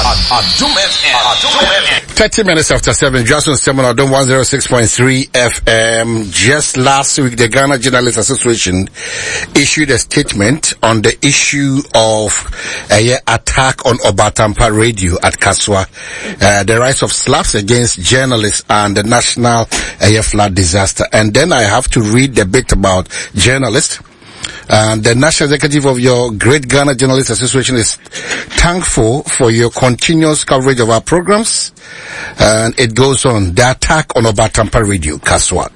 30 minutes after 7, Johnson Seminar, Dome 106.3 FM. Just last week, the Ghana Journalists Association issued a statement on the issue of attack on Obatampa Radio at Kaswa, the rise of slaps against journalists and the national flood disaster. And then I have to read a bit about journalists. The National Executive of your Great Ghana Journalists Association is thankful for your continuous coverage of our programs. And it goes on, the attack on Obatampa Radio, Kaswa.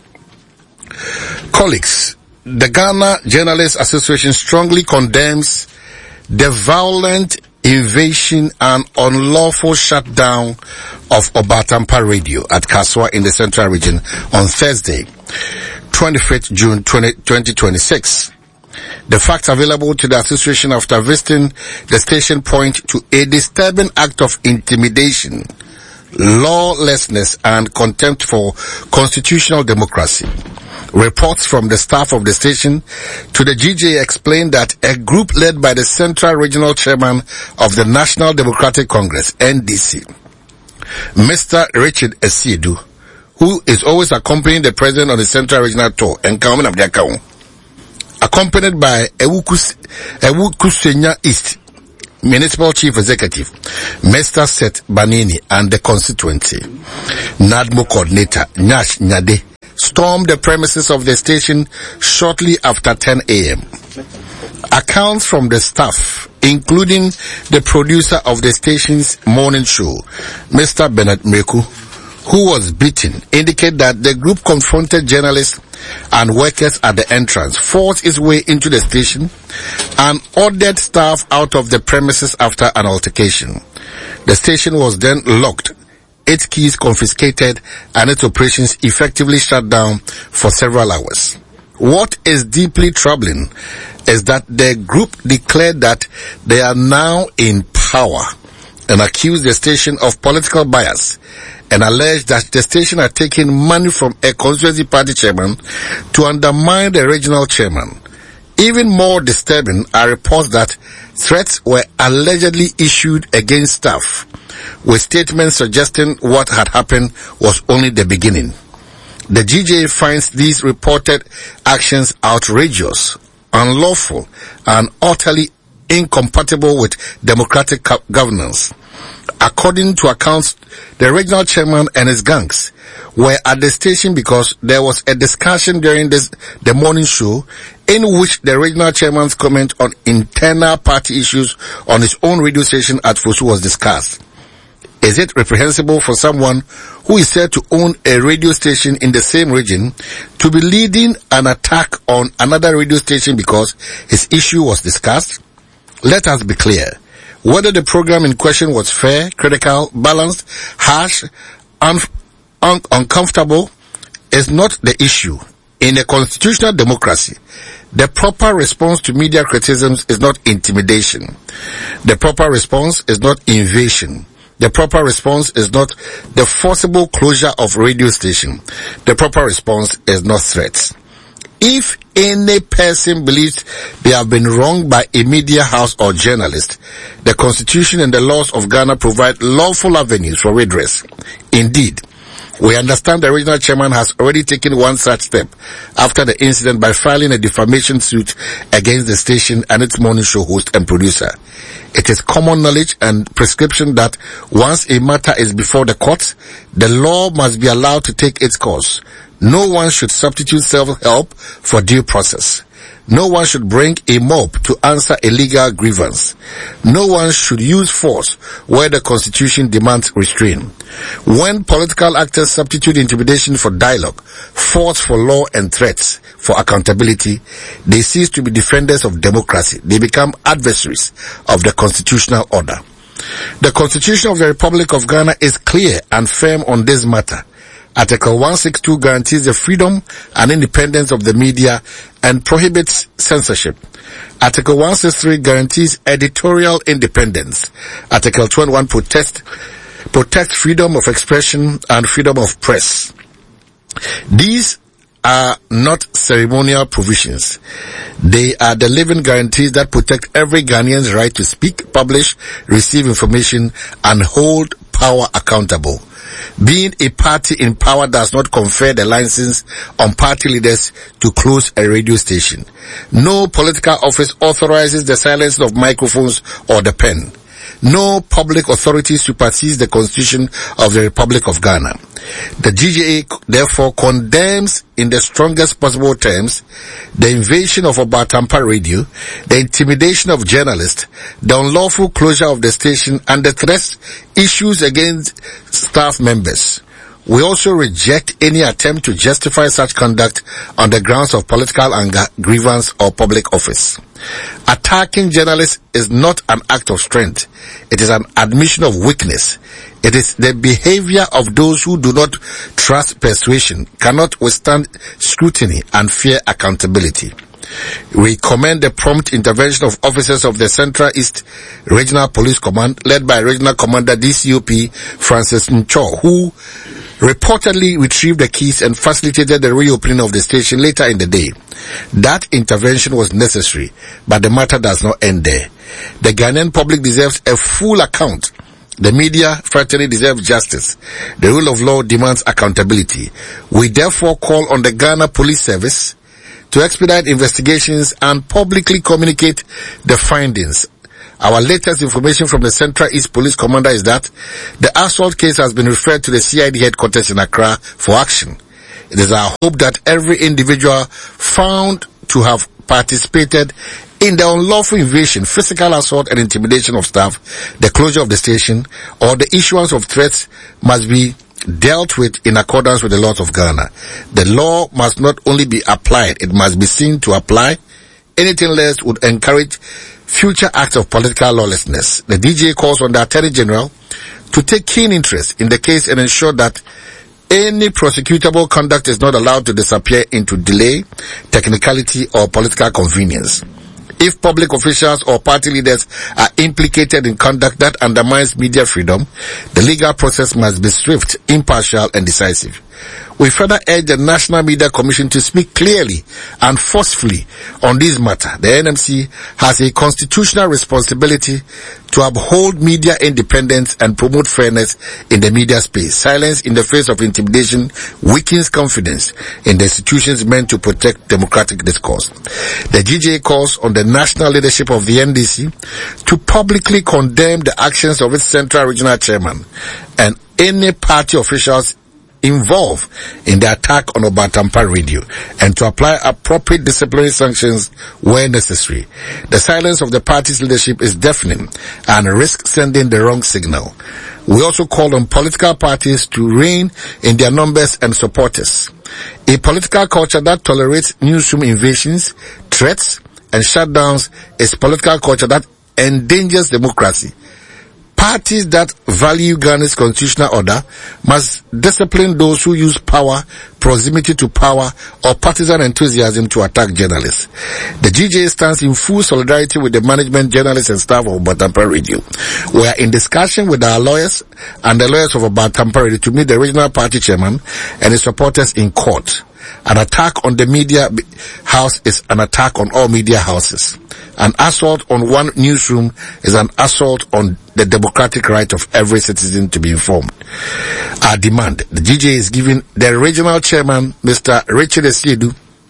Colleagues, the Ghana Journalists Association strongly condemns the violent invasion and unlawful shutdown of Obatampa Radio at Kaswa in the Central Region on Thursday, 25th June 2026. The facts available to the association after visiting the station point to a disturbing act of intimidation, lawlessness and contempt for constitutional democracy. Reports from the staff of the station to the GJ explained that a group led by the Central Regional Chairman of the National Democratic Congress, NDC, Mr. Richard Esiedu, who is always accompanying the president on the Central Regional Tour, accompanied by Ewukusenya East Municipal Chief Executive, Mr. Seth Banini, and the constituency NADMO Coordinator, Nyash Nyade, stormed the premises of the station shortly after 10 a.m. Accounts from the staff, including the producer of the station's morning show, Mr. Bernard Meku, who was beaten, indicate that the group confronted journalists and workers at the entrance, forced its way into the station, and ordered staff out of the premises after an altercation. The station was then locked, its keys confiscated, and its operations effectively shut down for several hours. What is deeply troubling is that the group declared that they are now in power and accused the station of political bias, and alleged that the station had taken money from a constituency party chairman to undermine the regional chairman. Even more disturbing are reports that threats were allegedly issued against staff, with statements suggesting what had happened was only the beginning. The GJ finds these reported actions outrageous, unlawful, and utterly incompatible with democratic governance. According to accounts, the regional chairman and his gangs were at the station because there was a discussion during the morning show in which the regional chairman's comment on internal party issues on his own radio station at Fosu was discussed. Is it reprehensible for someone who is said to own a radio station in the same region to be leading an attack on another radio station because his issue was discussed? Let us be clear. Whether the program in question was fair, critical, balanced, harsh, uncomfortable is not the issue. In a constitutional democracy, the proper response to media criticisms is not intimidation. The proper response is not invasion. The proper response is not the forcible closure of radio station. The proper response is not threats. If any person believes they have been wronged by a media house or journalist, the Constitution and the laws of Ghana provide lawful avenues for redress. Indeed, we understand the regional chairman has already taken one such step after the incident by filing a defamation suit against the station and its morning show host and producer. It is common knowledge and prescription that once a matter is before the courts, the law must be allowed to take its course. No one should substitute self-help for due process. No one should bring a mob to answer a legal grievance. No one should use force where the Constitution demands restraint. When political actors substitute intimidation for dialogue, force for law and threats for accountability, they cease to be defenders of democracy. They become adversaries of the constitutional order. The Constitution of the Republic of Ghana is clear and firm on this matter. Article 162 guarantees the freedom and independence of the media and prohibits censorship. Article 163 guarantees editorial independence. Article 21 protects freedom of expression and freedom of press. These are not ceremonial provisions. They are the living guarantees that protect every Ghanaian's right to speak, publish, receive information, and hold power accountable. Being a party in power does not confer the license on party leaders to close a radio station. No political office authorizes the silencing of microphones or the pen. No public authority supersedes the Constitution of the Republic of Ghana. The GJA therefore condemns in the strongest possible terms the invasion of Obatampa Radio, the intimidation of journalists, the unlawful closure of the station, and the threats issued against staff members. We also reject any attempt to justify such conduct on the grounds of political anger, grievance, or public office. Attacking journalists is not an act of strength. It is an admission of weakness. It is the behavior of those who do not trust persuasion, cannot withstand scrutiny, and fear accountability. We commend the prompt intervention of officers of the Central East Regional Police Command, led by Regional Commander DCOP Francis Ncho, who reportedly retrieved the keys and facilitated the reopening of the station later in the day. That intervention was necessary, but the matter does not end there. The Ghanaian public deserves a full account. The media fraternity deserves justice. The rule of law demands accountability. We therefore call on the Ghana Police Service to expedite investigations and publicly communicate the findings. Our latest information from the Central East Police Commander is that the assault case has been referred to the CID headquarters in Accra for action. It is our hope that every individual found to have participated in the unlawful invasion, physical assault and intimidation of staff, the closure of the station, or the issuance of threats must be dealt with in accordance with the laws of Ghana. The law must not only be applied, it must be seen to apply. Anything less would encourage future acts of political lawlessness. The DJ calls on the Attorney General to take keen interest in the case and ensure that any prosecutable conduct is not allowed to disappear into delay, technicality, or political convenience. If public officials or party leaders are implicated in conduct that undermines media freedom, the legal process must be swift, impartial, and decisive. We further urge the National Media Commission to speak clearly and forcefully on this matter. The NMC has a constitutional responsibility to uphold media independence and promote fairness in the media space. Silence in the face of intimidation weakens confidence in the institutions meant to protect democratic discourse. The GJA calls on the national leadership of the NDC to publicly condemn the actions of its Central Regional Chairman and any party officials involved in the attack on Obatampa Radio, and to apply appropriate disciplinary sanctions where necessary. The silence of the party's leadership is deafening and risks sending the wrong signal. We also call on political parties to rein in their numbers and supporters. A political culture that tolerates newsroom invasions, threats, and shutdowns is political culture that endangers democracy. Parties that value Ghana's constitutional order must discipline those who use power, proximity to power, or partisan enthusiasm to attack journalists. The GJA stands in full solidarity with the management, journalists, and staff of Obatampa Radio. We are in discussion with our lawyers and the lawyers of Obatampa Radio to meet the regional party chairman and his supporters in court. An attack on the media house is an attack on all media houses. An assault on one newsroom is an assault on the democratic right of every citizen to be informed. Our demand, the GJA is giving the regional chairman, Mr. Richard Esiedu,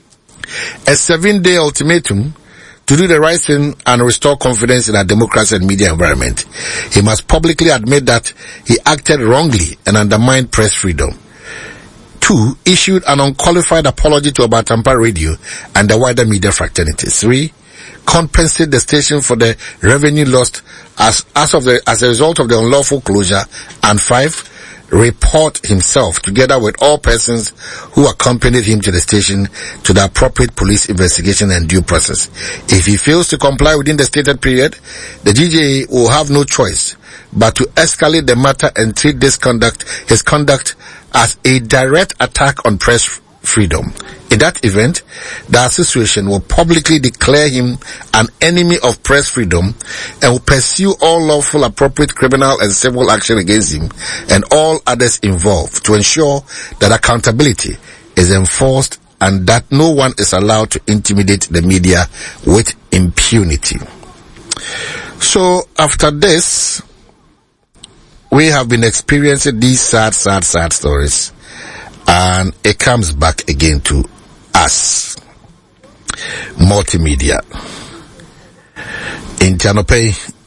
a 7-day ultimatum to do the right thing and restore confidence in our democracy and media environment. He must publicly admit that he acted wrongly and undermined press freedom. 2, issued an unqualified apology to Obatampa Radio and the wider media fraternity. 3, compensate the station for the revenue lost as a result of the unlawful closure. And 5, report himself together with all persons who accompanied him to the station to the appropriate police investigation and due process. If he fails to comply within the stated period, the GJA will have no choice but to escalate the matter and treat his conduct as a direct attack on press freedom. In that event, the association will publicly declare him an enemy of press freedom and will pursue all lawful, appropriate criminal and civil action against him and all others involved to ensure that accountability is enforced and that no one is allowed to intimidate the media with impunity. So after this, we have been experiencing these sad stories, and it comes back again to us, multimedia. In Janope,